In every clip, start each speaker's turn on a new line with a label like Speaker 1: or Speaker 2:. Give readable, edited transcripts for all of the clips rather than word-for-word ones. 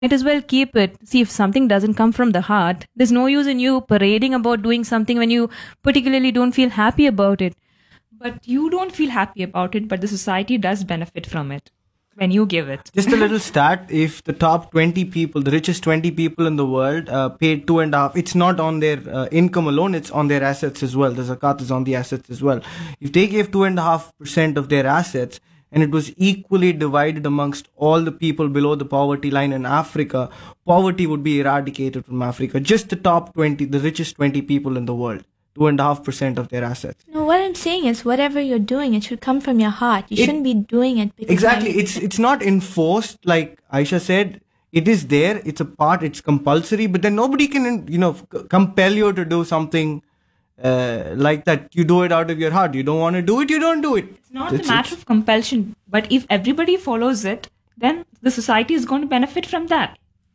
Speaker 1: Might as well keep it. See, if something doesn't come from the heart, there's no use in you parading about doing something when you particularly don't feel happy about it.
Speaker 2: But you don't feel happy about it, but the society does benefit from it when you give it.
Speaker 3: Just a little stat: if the top 20 people, the richest 20 people in the world, paid 2.5, it's not on their income alone; it's on their assets as well. The zakat is on the assets as well. If they gave 2.5% of their assets, and it was equally divided amongst all the people below the poverty line in Africa, poverty would be eradicated from Africa. Just the top 20, the richest 20 people in the world. 2.5% of their assets.
Speaker 4: No, what I'm saying is whatever you're doing, it should come from your heart. You shouldn't be doing it because
Speaker 3: exactly. It's not enforced like Aisha said. It is there. It's a part. It's compulsory. But then nobody can compel you to do something like that. You do it out of your heart. You don't want to do it. You don't do it.
Speaker 2: It's not a matter of compulsion. But if everybody follows it, then the society is going to benefit from that.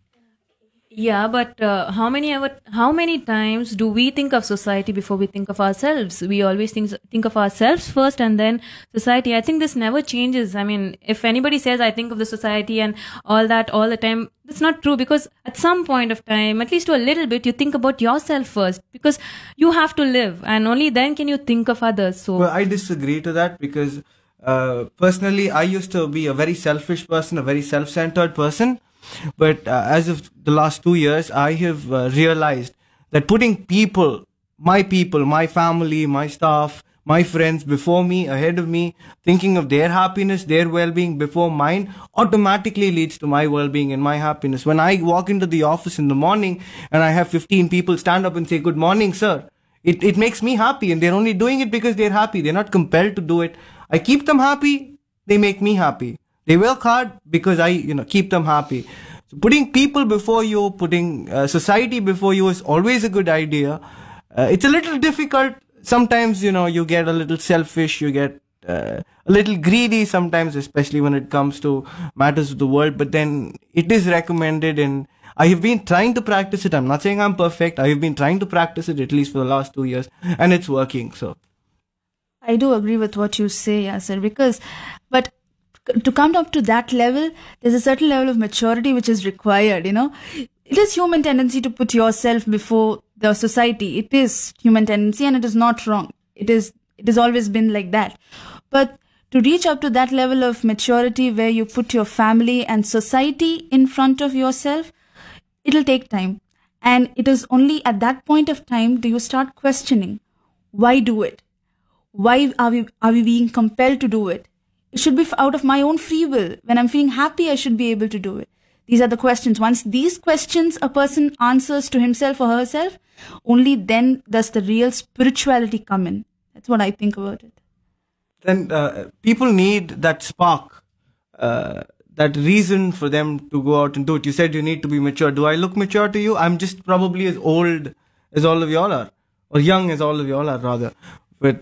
Speaker 1: Yeah, but how many times do we think of society before we think of ourselves? We always think of ourselves first and then society. I think this never changes. I mean, if anybody says I think of the society and all that all the time, that's not true, because at some point of time, at least to a little bit, you think about yourself first, because you have to live and only then can you think of others. So
Speaker 3: well, I disagree to that, because personally, I used to be a very selfish person, a very self-centered person. But as of the last 2 years, I have realized that putting people, my family, my staff, my friends before me, ahead of me, thinking of their happiness, their well-being before mine, automatically leads to my well-being and my happiness. When I walk into the office in the morning and I have 15 people stand up and say, "Good morning, sir," it makes me happy, and they're only doing it because they're happy. They're not compelled to do it. I keep them happy, they make me happy. They work hard because I, keep them happy. So putting people before you, putting society before you is always a good idea. It's a little difficult. Sometimes, you get a little selfish, you get a little greedy sometimes, especially when it comes to matters of the world. But then it is recommended, and I have been trying to practice it. I'm not saying I'm perfect. I have been trying to practice it at least for the last 2 years, and it's working. So
Speaker 5: I do agree with what you say, Yasser, but to come up to that level, there's a certain level of maturity which is required, It is human tendency to put yourself before the society. It is human tendency, and it is not wrong. It has always been like that. But to reach up to that level of maturity where you put your family and society in front of yourself, it'll take time. And it is only at that point of time do you start questioning, why do it? Why are we being compelled to do it? It should be out of my own free will. When I'm feeling happy, I should be able to do it. These are the questions. Once these questions a person answers to himself or herself, only then does the real spirituality come in. That's what I think about it.
Speaker 3: Then people need that spark, that reason for them to go out and do it. You said you need to be mature. Do I look mature to you? I'm just probably as old as all of y'all are, or young as all of y'all are, rather. But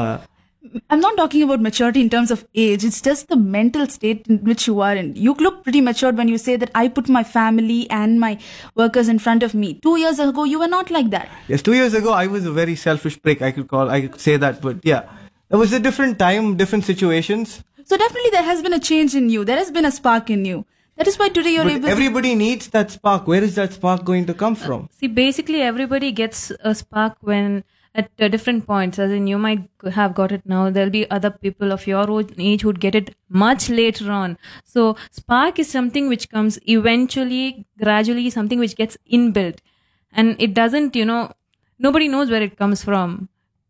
Speaker 5: I'm not talking about maturity in terms of age. It's just the mental state in which you are in. You look pretty mature when you say that I put my family and my workers in front of me. 2 years ago, you were not like that.
Speaker 3: Yes, 2 years ago, I was a very selfish prick. I could say that. But yeah, it was a different time, different situations.
Speaker 5: So definitely there has been a change in you. There has been a spark in you. That is why today you're able
Speaker 3: everybody needs that spark. Where is that spark going to come from?
Speaker 1: See, basically everybody gets a spark when at different points, as in you might have got it now, there'll be other people of your own age who'd get it much later on. So spark is something which comes eventually, gradually, something which gets inbuilt, and it doesn't, nobody knows where it comes from.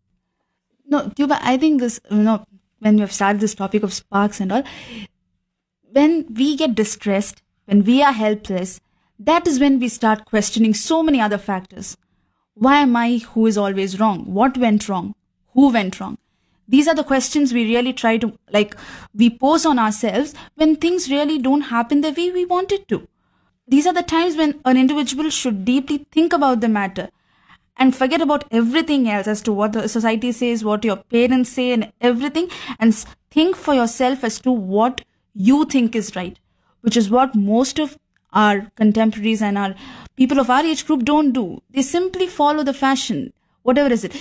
Speaker 5: No, Tuba, I think this, when you have started this topic of sparks and all, when we get distressed, when we are helpless, that is when we start questioning so many other factors. Why am I who is always wrong? What went wrong? Who went wrong? These are the questions we really try to, we pose on ourselves when things really don't happen the way we want it to. These are the times when an individual should deeply think about the matter and forget about everything else as to what the society says, what your parents say and everything, and think for yourself as to what you think is right, which is what most of our contemporaries and our people of our age group don't do. They simply follow the fashion, whatever is it.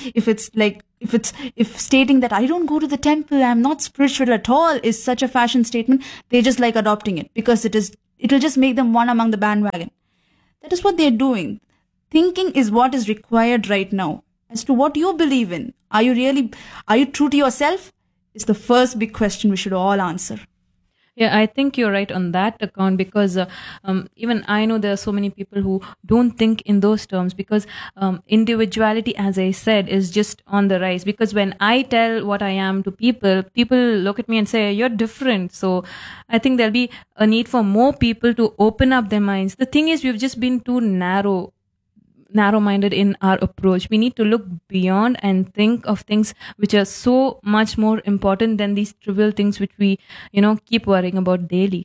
Speaker 5: If stating that I don't go to the temple, I'm not spiritual at all, is such a fashion statement, they just like adopting it because it It will just make them one among the bandwagon. That is what they're doing. Thinking is what is required right now as to what you believe in. Are you true to yourself? Is the first big question we should all answer.
Speaker 1: Yeah, I think you're right on that account because even I know there are so many people who don't think in those terms because individuality, as I said, is just on the rise. Because when I tell what I am to people, people look at me and say, you're different. So I think there'll be a need for more people to open up their minds. The thing is, we've just been too narrow-minded in our approach. We need to look beyond and think of things which are so much more important than these trivial things which we, keep worrying about daily.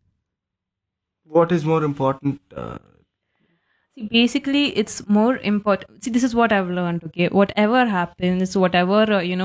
Speaker 3: What is more important?
Speaker 1: See, basically, it's more important. See, this is what I've learned. Okay, whatever happens, whatever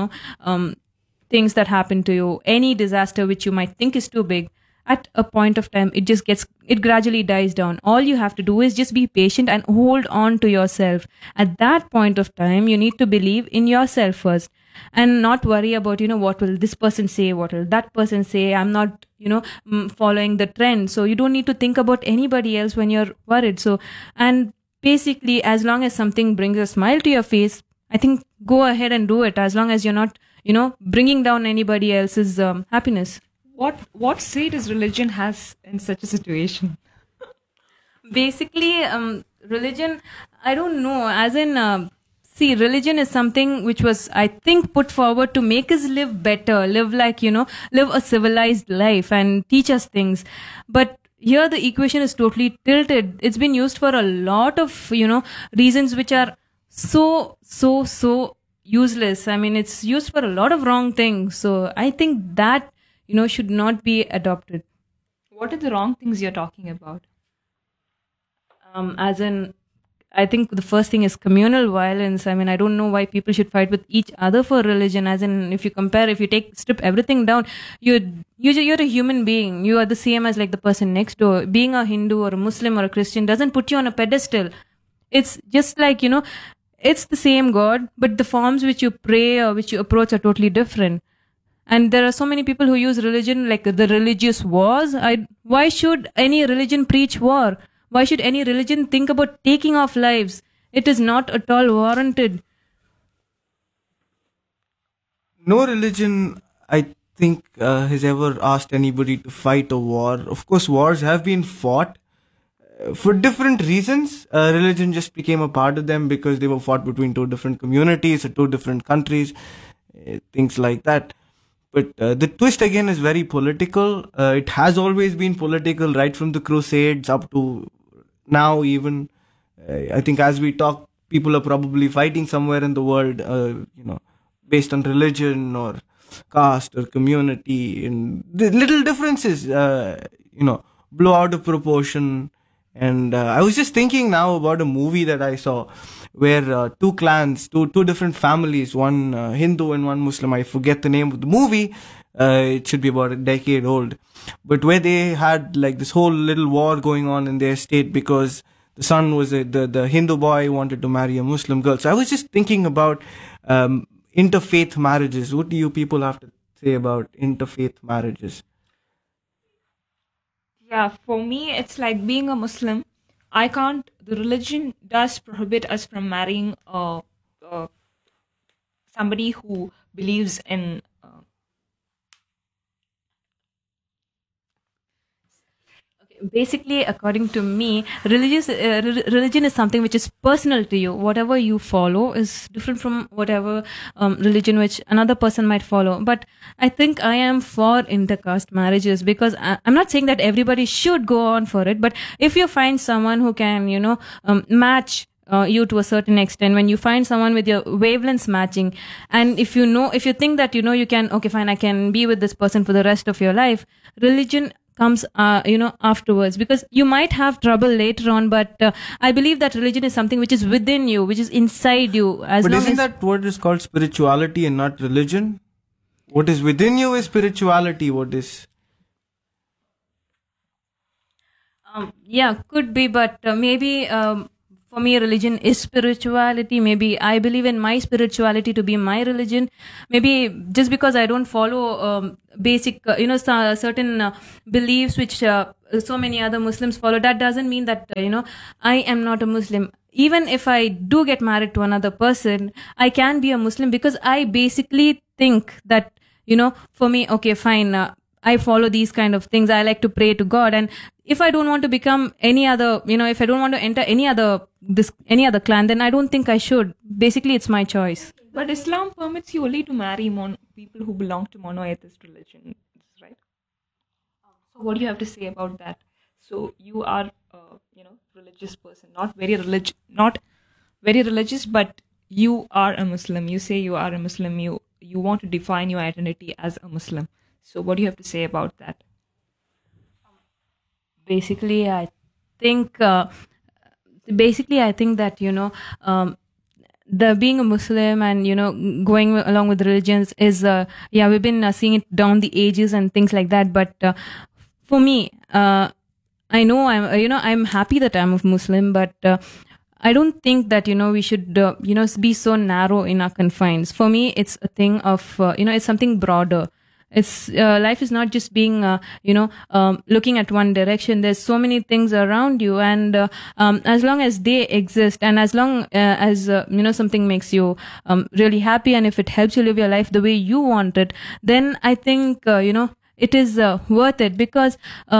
Speaker 1: things that happen to you, any disaster which you might think is too big, at a point of time, it gradually dies down. All you have to do is just be patient and hold on to yourself. At that point of time, you need to believe in yourself first and not worry about, what will this person say? What will that person say? I'm not, following the trend. So you don't need to think about anybody else when you're worried. So, and basically, as long as something brings a smile to your face, I think go ahead and do it as long as you're not, bringing down anybody else's happiness.
Speaker 2: What say does religion has in such a situation?
Speaker 1: Basically, religion, I don't know, as in, see, religion is something which was, I think, put forward to make us live better, live a civilized life and teach us things. But here the equation is totally tilted. It's been used for a lot of, reasons which are so useless. I mean, it's used for a lot of wrong things. So I think that should not be adopted.
Speaker 2: What are the wrong things you're talking about?
Speaker 1: As in, I think the first thing is communal violence. I mean, I don't know why people should fight with each other for religion. As in, if you strip everything down, you're a human being. You are the same as like the person next door. Being a Hindu or a Muslim or a Christian doesn't put you on a pedestal. It's just like, it's the same God, but the forms which you pray or which you approach are totally different. And there are so many people who use religion like the religious wars. Why should any religion preach war? Why should any religion think about taking off lives? It is not at all warranted.
Speaker 3: No religion, I think, has ever asked anybody to fight a war. Of course, wars have been fought for different reasons. Religion just became a part of them because they were fought between two different communities or two different countries, things like that. But the twist again is very political. It has always been political, right from the Crusades up to now even. I think as we talk, people are probably fighting somewhere in the world, based on religion or caste or community. And the little differences, blow out of proportion. And I was just thinking now about a movie that I saw where two clans, two different families, one Hindu and one Muslim. I forget the name of the movie. It should be about a decade old. But where they had like this whole little war going on in their state because the son was the Hindu boy wanted to marry a Muslim girl. So I was just thinking about interfaith marriages. What do you people have to say about interfaith marriages?
Speaker 2: Yeah, for me, it's like being a Muslim. The religion does prohibit us from marrying somebody who believes in.
Speaker 1: Basically, according to me, religion is something which is personal to you. Whatever you follow is different from whatever religion which another person might follow. But I think I am for intercaste marriages because I'm not saying that everybody should go on for it. But if you find someone who can, match you to a certain extent, when you find someone with your wavelengths matching, and if you think that you can, okay, fine, I can be with this person for the rest of your life. Religion comes afterwards because you might have trouble later on, but I believe that religion is something which is within you, which is inside you.
Speaker 3: But isn't that what is called spirituality and not religion? What is within you is spirituality. What is
Speaker 1: yeah, could be, but maybe for me, religion is spirituality. Maybe I believe in my spirituality to be my religion. Maybe just because I don't follow basic, certain beliefs which so many other Muslims follow, that doesn't mean that I am not a Muslim. Even if I do get married to another person, I can be a Muslim because I basically think that for me, okay, fine, I follow these kind of things. I like to pray to God, and if I don't want to become any other, if I don't want to enter any other clan, then I don't think I should. Basically, it's my choice.
Speaker 2: But Islam permits you only to marry people who belong to monotheist religion, right? So what do you have to say about that? So you are, religious person, not very religious, but you are a Muslim. You say you are a Muslim. You want to define your identity as a Muslim. So what do you have to say about that?
Speaker 1: Basically, I think that the being a Muslim and going along with religions is we've been seeing it down the ages and things like that. But for me, I know I'm happy that I'm a Muslim, but I don't think that we should be so narrow in our confines. For me, it's a thing of it's something broader. It's life is not just being looking at one direction. There's so many things around you, and as long as they exist, and as long as something makes you really happy, and if it helps you live your life the way you want it, then I think it is worth it. Because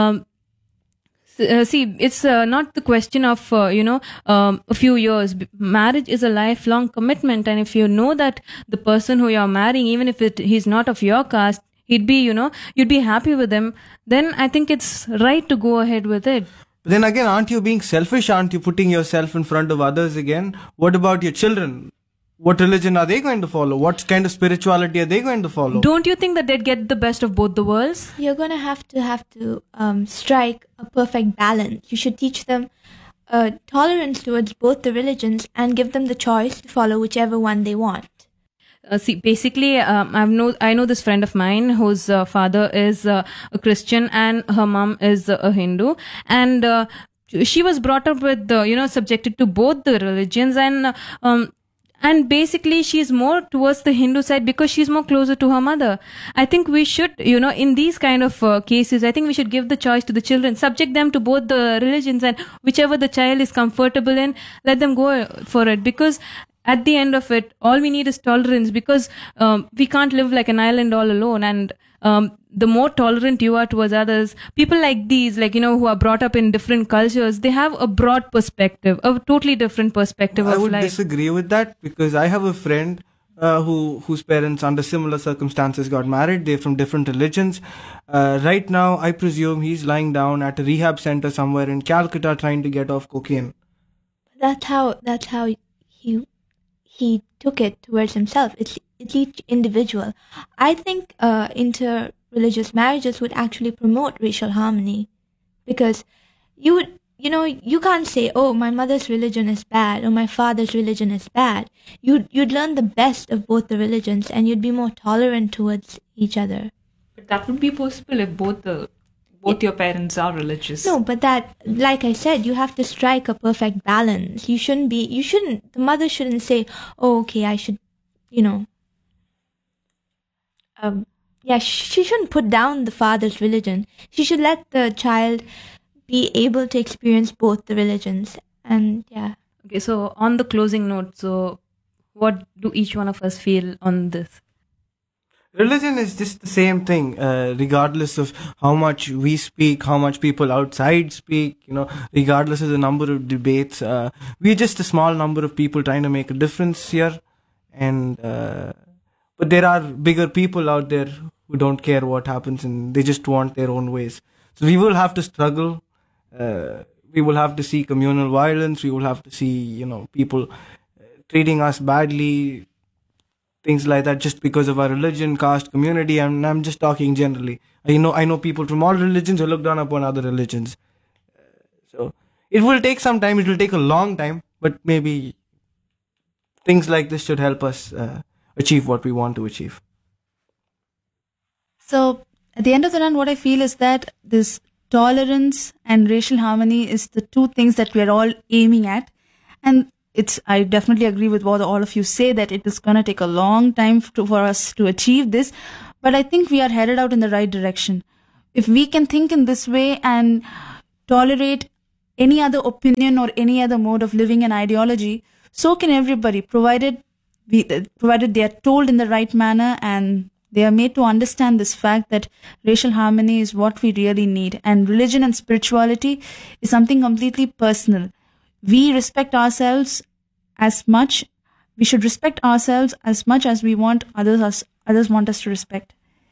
Speaker 1: see, it's not the question of a few years. Marriage is a lifelong commitment, and if you know that the person who you're marrying, even if he's not of your caste, you'd be happy with him, then I think it's right to go ahead with it.
Speaker 3: But then again, aren't you being selfish? Aren't you putting yourself in front of others again? What about your children? What religion are they going to follow? What kind of spirituality are they going to follow?
Speaker 1: Don't you think that they'd get the best of both the worlds?
Speaker 4: You're gonna have to strike a perfect balance. You should teach them tolerance towards both the religions and give them the choice to follow whichever one they want.
Speaker 1: See, basically, I know this friend of mine whose father is a Christian and her mom is a Hindu, and she was brought up with subjected to both the religions, and basically she's more towards the Hindu side because she's more closer to her mother. I think we should, in these kind of cases, I think we should give the choice to the children, subject them to both the religions, and whichever the child is comfortable in, let them go for it. Because at the end of it, all we need is tolerance, because we can't live like an island all alone. And the more tolerant you are towards others, people like these, who are brought up in different cultures, they have a broad perspective, a totally different perspective of life.
Speaker 3: I would disagree with that, because I have a friend whose parents under similar circumstances got married. They're from different religions. Right now, I presume he's lying down at a rehab center somewhere in Calcutta trying to get off cocaine.
Speaker 4: That's how he took it towards himself. It's each individual. I think inter-religious marriages would actually promote racial harmony, because you can't say, oh, my mother's religion is bad or my father's religion is bad. You'd learn the best of both the religions, and you'd be more tolerant towards each other.
Speaker 2: But that would be possible if both your parents are religious.
Speaker 4: No, but that, like I said, you have to strike a perfect balance. The mother shouldn't say, oh, okay, I should, she shouldn't put down the father's religion. She should let the child be able to experience both the religions. And yeah.
Speaker 1: Okay, so on the closing note, so what do each one of us feel on this?
Speaker 3: Religion is just the same thing, regardless of how much we speak, how much people outside speak, regardless of the number of debates. We're just a small number of people trying to make a difference here. And but there are bigger people out there who don't care what happens, and they just want their own ways. So we will have to struggle. We will have to see communal violence. We will have to see, people treating us badly, things like that, just because of our religion, caste, community. And I'm just talking generally. I know people from all religions who look down upon other religions. So it will take some time. It will take a long time, but maybe things like this should help us achieve what we want to achieve.
Speaker 5: So at the end of the run, what I feel is that this tolerance and racial harmony is the two things that we're all aiming at. And I definitely agree with what all of you say, that it is going to take a long time for us to achieve this. But I think we are headed out in the right direction. If we can think in this way and tolerate any other opinion or any other mode of living and ideology, so can everybody, provided they are told in the right manner and they are made to understand this fact that racial harmony is what we really need. And religion and spirituality is something completely personal. We respect ourselves as much. We should respect ourselves as much as we want others want us to respect.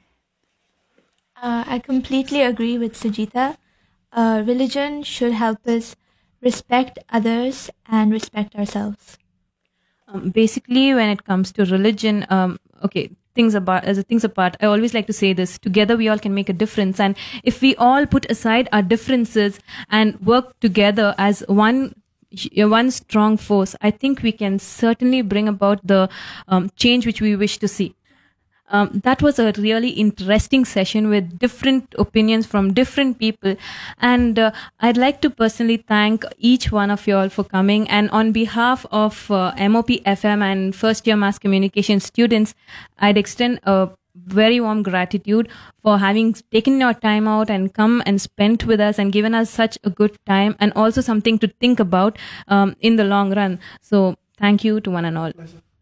Speaker 4: I completely agree with Sujita. Religion should help us respect others and respect ourselves.
Speaker 1: Basically, when it comes to religion, okay, things apart, I always like to say this: together we all can make a difference. And if we all put aside our differences and work together as one strong force, I think we can certainly bring about the change which we wish to see. That was a really interesting session with different opinions from different people. And I'd like to personally thank each one of you all for coming. And on behalf of MOP FM and first year mass communication students, I'd extend a very warm gratitude for having taken your time out and come and spent with us and given us such a good time and also something to think about in the long run. So thank you to one and all.